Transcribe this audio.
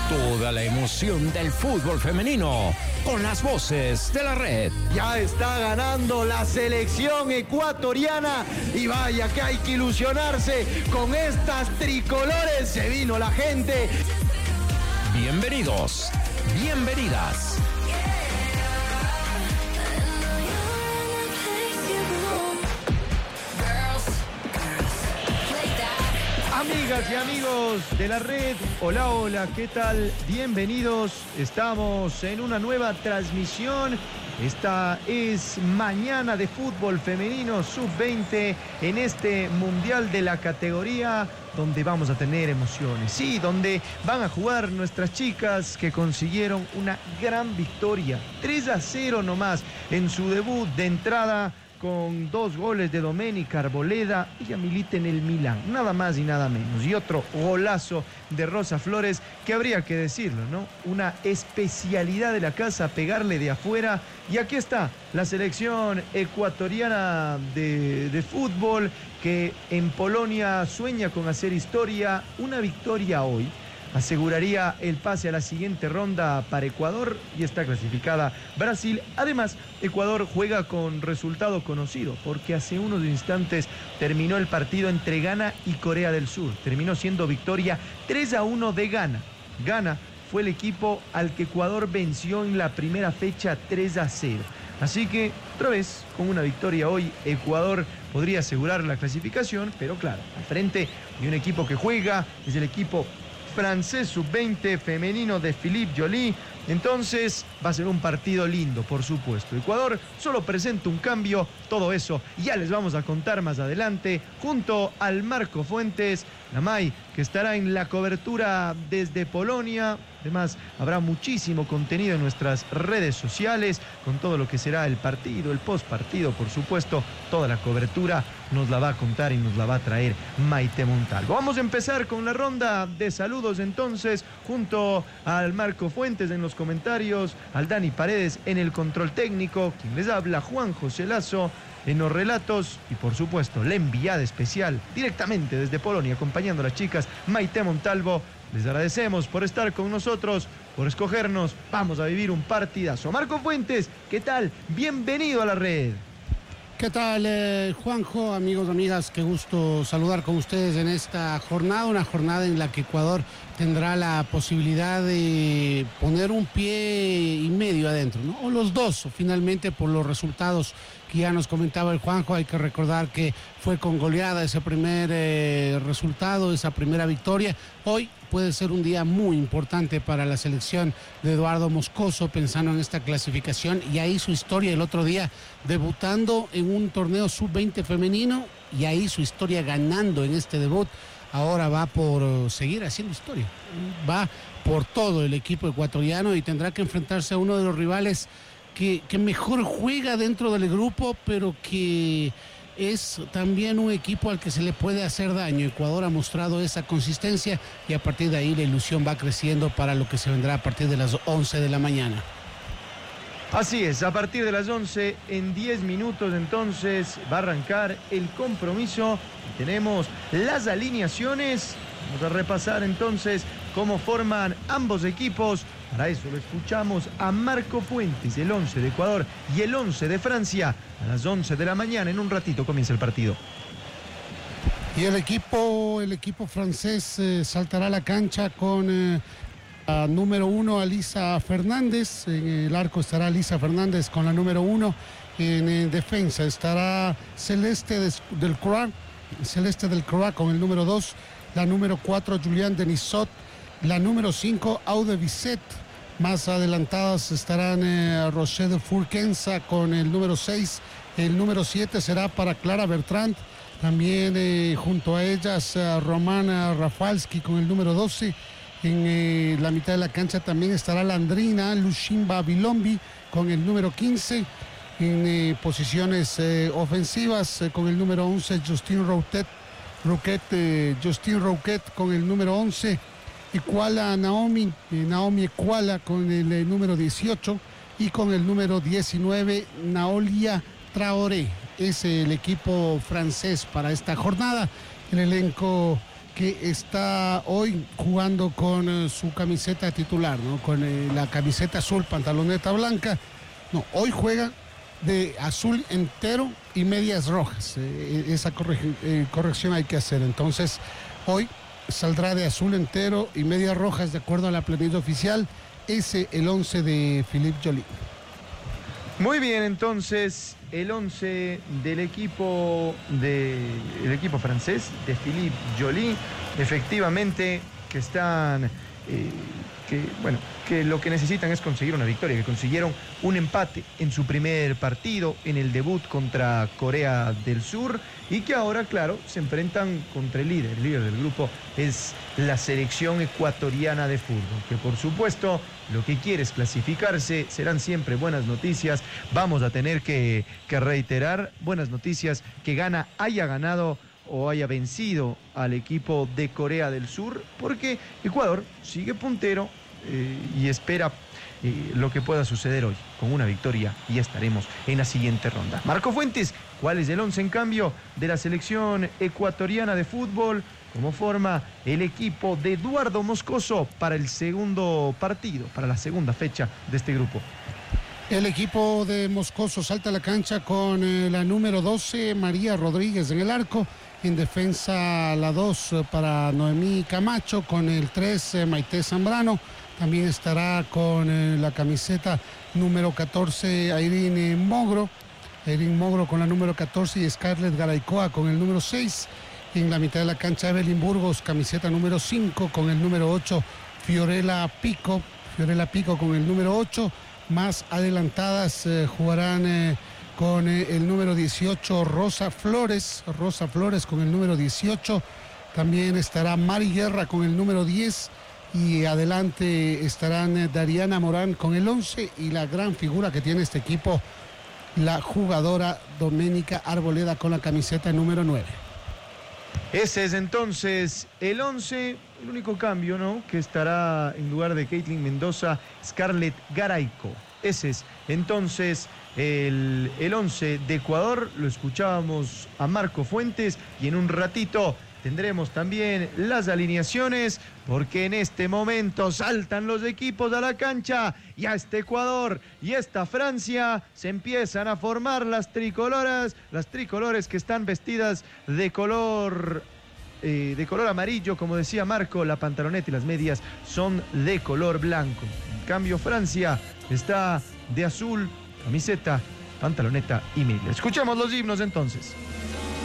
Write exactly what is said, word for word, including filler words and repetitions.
Toda la emoción del fútbol femenino con las voces de la red. Ya está ganando la selección ecuatoriana y vaya que hay que ilusionarse con estas tricolores. Se vino la gente. Bienvenidos, bienvenidas. Amigas y amigos de la red, hola, hola, ¿qué tal? Bienvenidos, estamos en una nueva transmisión. Esta es Mañana de Fútbol Femenino sub veinte en este Mundial de la categoría donde vamos a tener emociones. Sí, donde van a jugar nuestras chicas que consiguieron una gran victoria. tres a cero nomás en su debut de entrada, con dos goles de Domenica Arboleda. Ella milita en el Milán, nada más y nada menos. Y otro golazo de Rosa Flores, que habría que decirlo, ¿no? Una especialidad de la casa, pegarle de afuera. Y aquí está la selección ecuatoriana de, de fútbol, que en Polonia sueña con hacer historia. Una victoria hoy aseguraría el pase a la siguiente ronda para Ecuador y está clasificada Brasil. Además, Ecuador juega con resultado conocido porque hace unos instantes terminó el partido entre Ghana y Corea del Sur. Terminó siendo victoria tres a uno de Ghana. Ghana fue el equipo al que Ecuador venció en la primera fecha tres a cero. Así que, otra vez, con una victoria hoy, Ecuador podría asegurar la clasificación, pero claro, al frente de un equipo que juega, es el equipo francés sub veinte femenino de Philippe Joly. Entonces va a ser un partido lindo, por supuesto. Ecuador solo presenta un cambio, todo eso ya les vamos a contar más adelante, junto al Marco Fuentes, la May, que estará en la cobertura desde Polonia. Además, habrá muchísimo contenido en nuestras redes sociales con todo lo que será el partido, el postpartido, por supuesto. Toda la cobertura nos la va a contar y nos la va a traer Maite Montalvo. Vamos a empezar con la ronda de saludos entonces, junto al Marco Fuentes en los comentarios, al Dani Paredes en el control técnico, quien les habla, Juan José Lazo en los relatos, y por supuesto la enviada especial directamente desde Polonia acompañando a las chicas, Maite Montalvo. Les agradecemos por estar con nosotros, por escogernos. Vamos a vivir un partidazo. Marco Fuentes, ¿qué tal? Bienvenido a la red. ¿Qué tal, eh, Juanjo? Amigos, amigas, qué gusto saludar con ustedes en esta jornada, una jornada en la que Ecuador tendrá la posibilidad de poner un pie y medio adentro, ¿no? O los dos, finalmente, por los resultados que ya nos comentaba el Juanjo. Hay que recordar que fue con goleada ese primer eh, resultado, esa primera victoria. Hoy puede ser un día muy importante para la selección de Eduardo Moscoso, pensando en esta clasificación. Y ahí su historia el otro día, debutando en un torneo sub veinte femenino, y ahí su historia ganando en este debut. Ahora va por seguir haciendo historia, va por todo el equipo ecuatoriano y tendrá que enfrentarse a uno de los rivales que, que mejor juega dentro del grupo, pero que es también un equipo al que se le puede hacer daño. Ecuador ha mostrado esa consistencia y a partir de ahí la ilusión va creciendo para lo que se vendrá a partir de las once de la mañana. Así es, a partir de las once, en diez minutos entonces va a arrancar el compromiso. Tenemos las alineaciones. Vamos a repasar entonces cómo forman ambos equipos. Para eso lo escuchamos a Marco Fuentes, el once de Ecuador y el once de Francia. A las once de la mañana, en un ratito comienza el partido. Y el equipo, el equipo francés eh, saltará a la cancha con eh, a número uno, Alisa Fernández. En el arco estará Alisa Fernández con la número uno. En, en defensa estará Celeste de, del Croix, Celeste del Croix con el número dos. La número cuatro, Julián Denisot. La número cinco, Aude Bisset. Más adelantadas estarán eh, Rochelle Furquenza con el número seis. El número siete será para Clara Bertrand. También eh, junto a ellas eh, Romana Rafalski con el número doce. En eh, la mitad de la cancha también estará Landrina Lushimba Bilombi con el número quince. En eh, posiciones eh, ofensivas eh, con el número once, Justin Rouquet, Rouquet eh, Justin Rouquet con el número once. Ecuala Naomi, eh, Naomi Ecuala con el eh, número dieciocho y con el número diecinueve, Naolia Traoré. Es el equipo francés para esta jornada. El elenco que está hoy jugando con eh, su camiseta titular, ¿no? Con eh, la camiseta azul, pantaloneta blanca. No, hoy juega de azul entero y medias rojas. Eh, esa corre eh, corrección hay que hacer. Entonces, hoy saldrá de azul entero y medias rojas de acuerdo a la planilla oficial. Ese el once de Philippe Joly. Muy bien, entonces el once del equipo de, el equipo francés de Philippe Joly, efectivamente que están, eh, que bueno, que lo que necesitan es conseguir una victoria, que consiguieron un empate en su primer partido, en el debut contra Corea del Sur, y que ahora, claro, se enfrentan contra el líder. El líder del grupo es la selección ecuatoriana de fútbol, que por supuesto lo que quiere es clasificarse. Serán siempre buenas noticias. Vamos a tener que, que reiterar buenas noticias, que Ghana haya ganado o haya vencido al equipo de Corea del Sur, porque Ecuador sigue puntero eh, y espera eh, lo que pueda suceder hoy. Con una victoria y estaremos en la siguiente ronda. Marco Fuentes, ¿cuál es el once en cambio de la selección ecuatoriana de fútbol? ¿Cómo forma el equipo de Eduardo Moscoso para el segundo partido, para la segunda fecha de este grupo? El equipo de Moscoso salta a la cancha con eh, la número doce, María Rodríguez en el arco. En defensa la dos para Noemí Camacho, con el tres eh, Maite Zambrano. También estará con eh, la camiseta número catorce Irene Mogro. Irene Mogro con la número catorce y Scarlett Garaycoa con el número seis. En la mitad de la cancha Evelyn Burgos, camiseta número cinco, con el número ocho Fiorella Pico. Fiorella Pico con el número ocho. Más adelantadas eh, jugarán eh, con eh, el número dieciocho Rosa Flores. Rosa Flores con el número dieciocho. También estará Mari Guerra con el número diez. Y adelante estarán eh, Dariana Morán con el once. Y la gran figura que tiene este equipo, la jugadora Doménica Arboleda con la camiseta número nueve. Ese es entonces el once, el único cambio, ¿no? Que estará en lugar de Caitlin Mendoza, Scarlett Garayco. Ese es entonces el, el once de Ecuador. Lo escuchábamos a Marco Fuentes y en un ratito tendremos también las alineaciones, porque en este momento saltan los equipos a la cancha y a este Ecuador y esta Francia se empiezan a formar las tricoloras, las tricolores que están vestidas de color, eh, de color amarillo, como decía Marco. La pantaloneta y las medias son de color blanco. En cambio, Francia está de azul, camiseta, pantaloneta y media. Escuchemos los himnos entonces.